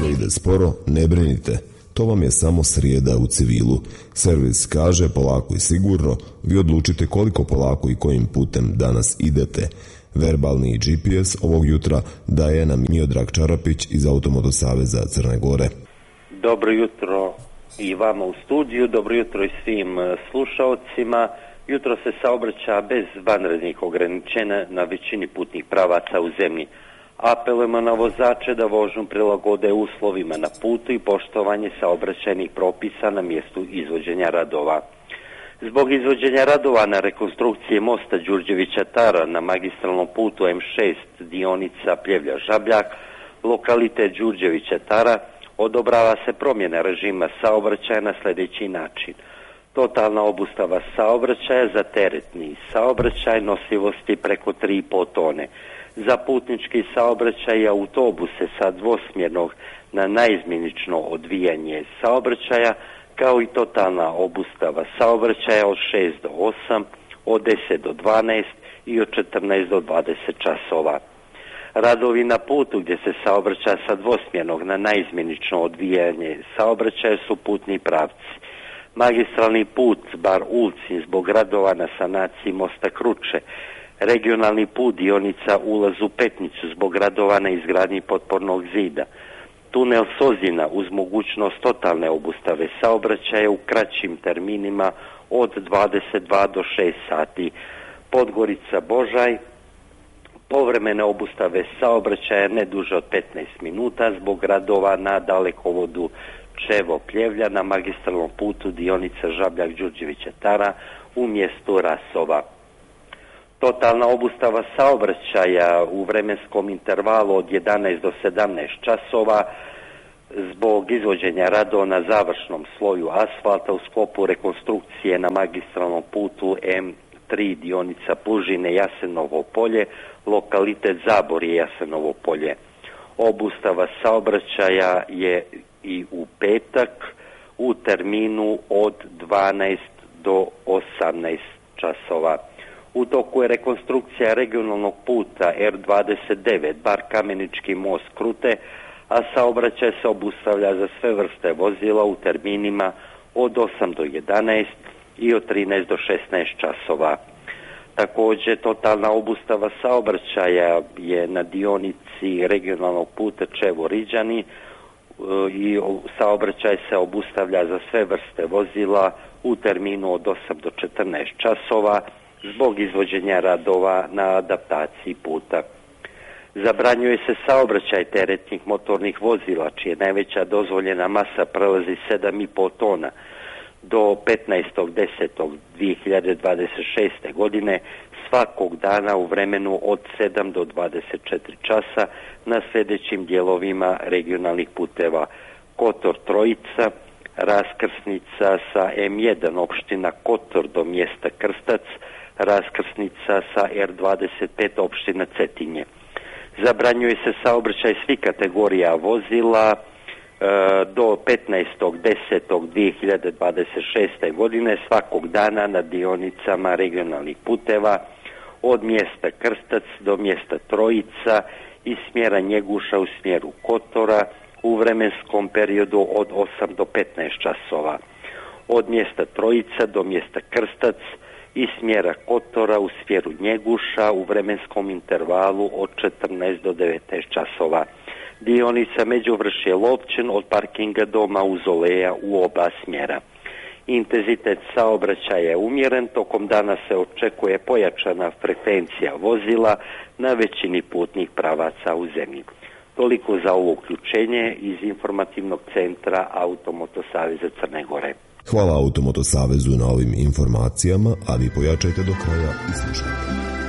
sve ide sporo, ne brinite. To vam je samo srijeda u civilu. Servis kaže polako i sigurno, vi odlučite koliko polako i kojim putem danas idete. Verbalni GPS ovog jutra daje nam Miodrag Čarapić iz Automoto Saveza Crne Gore. Dobro jutro i vama u studiju, dobro jutro i svim slušalcima. Jutro se saobraća bez vanrednih ograničenja na većini putnih pravaca u zemlji. Apelujemo na vozače da vožnju prilagode uslovima na putu i poštovanje saobraćajnih propisa na mjestu izvođenja radova. Zbog izvođenja radova na rekonstrukciji mosta Đurđevića Tara na magistralnom putu M6 dionica Pljevlja-Žabljak, lokalitet Đurđevića Tara, odobrava se promjena režima saobraćaja na sljedeći način. Totalna obustava saobraćaja za teretni saobraćaj nosivosti preko 3,5 tone. Za putnički saobraćaj i autobuse sa dvosmjernog na naizmjenično odvijanje saobraćaja, kao i totalna obustava saobraćaja od 6 do 8, od 10 do 12 i od 14 do 20 časova. Radovi na putu gdje se saobraća sa dvosmjernog na naizmjenično odvijanje saobraćaja su putni pravci. Magistralni put Bar-Ulcinj zbog radova na sanaciji mosta Kruče, regionalni put dionica ulaz u Petnicu zbog radova na izgradnji potpornog zida, tunel Sozina uz mogućnost totalne obustave saobraćaja u kraćim terminima od 22 do 6 sati, Podgorica Božaj, povremene obustave saobraćaja ne duže od 15 minuta zbog radova na dalekovodu Čevo-Pljevlja na magistralnom putu dionica Žabljak-Đurđevića Tara u mjestu Rasova. Totalna obustava saobraćaja u vremenskom intervalu od 11 do 17 časova zbog izvođenja radova na završnom sloju asfalta u sklopu rekonstrukcije na magistralnom putu M3 dionica Plužine Jasenovo polje, lokalitet Zaborje Jasenovo polje. Obustava saobraćaja je i u petak u terminu od 12 do 18 časova. U toku je rekonstrukcija regionalnog puta R29 Bar Kamenički most Krute, a saobraćaj se obustavlja za sve vrste vozila u terminima od 8 do 11 i od 13 do 16 časova. Također totalna obustava saobraćaja je na dionici regionalnog puta Čevo-Riđani i saobraćaj se obustavlja za sve vrste vozila u terminu od 8 do 14 časova zbog izvođenja radova na adaptaciji puta. Zabranjuje se saobraćaj teretnih motornih vozila čija najveća dozvoljena masa prelazi 7,5 tona do 15.10.2026. godine svakog dana u vremenu od 7 do 24 časa na sljedećim dijelovima regionalnih puteva: Kotor Trojica, raskrsnica sa M1 opština Kotor do mjesta Krstac, raskrsnica sa R25 opština Cetinje. Zabranjuje se saobraćaj svih kategorija vozila do 15.10.2026. godine svakog dana na dionicama regionalnih puteva od mjesta Krstac do mjesta Trojica i smjera Njeguša u smjeru Kotora u vremenskom periodu od 8 do 15 časova. Od mjesta Trojica do mjesta Krstac i smjera Kotora u smjeru Njeguša u vremenskom intervalu od 14 do 19 časova. Dionica Međuvršje-Lovćen od parkinga do Mauzoleja u oba smjera. Intenzitet saobraćaja je umjeren, tokom dana se očekuje pojačana frekvencija vozila na većini putnih pravaca u zemlji. Toliko za ovo uključenje iz informativnog centra Automoto Saveza Crne Gore. Hvala Automoto Savezu na ovim informacijama, a vi pojačajte do kraja i slušajte.